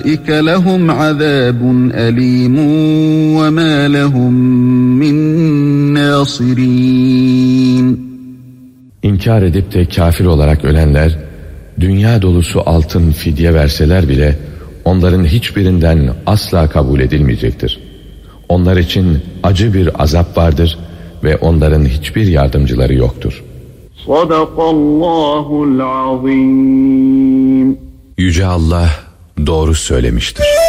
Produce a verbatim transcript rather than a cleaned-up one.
لَهُمْ عَذَابٌ أَلِيمٌ وَمَا لَهُمْ مِنْ نَاصِرِينَ. İnkar edip de kafir olarak ölenler, dünya dolusu altın fidye verseler bile, onların hiçbirinden asla kabul edilmeyecektir. Onlar için acı bir azap vardır ve onların hiçbir yardımcıları yoktur. Sadakallahul azim. Yüce Allah doğru söylemiştir.